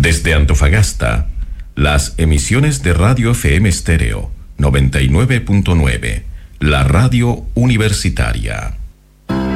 Desde Antofagasta, las emisiones de Radio FM Estéreo 99.9, la radio universitaria.